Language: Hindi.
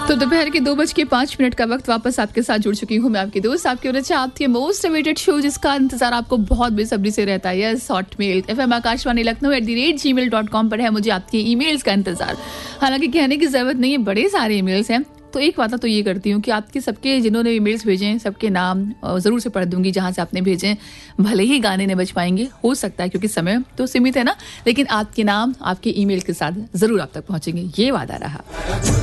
तो दोपहर के 2:05 का वक्त वापस आपके साथ जुड़ चुकी हूँ मैं, आपकी दोस्त, आपकी रचा, आपकी मोस्ट अवेटेड शो जिसका इंतजार आपको बहुत बेसब्री से रहता है। Yes, Hotmail FM Akashvani Lucknow @gmail.com पर है मुझे आपके ईमेल्स का इंतजार। हालांकि कहने की जरूरत नहीं है, बड़े सारे ईमेल्स हैं, तो एक वादा तो ये करती हूँ कि आपके सबके जिन्होंने ईमेल्स भेजे हैं सबके नाम ज़रूर से पढ़ दूंगी जहाँ से आपने भेजे। भले ही गाने नहीं बज पाएंगे, हो सकता है क्योंकि समय तो सीमित है ना, लेकिन आपके नाम आपके ईमेल के साथ ज़रूर आप तक पहुँचेंगे, ये वादा रहा।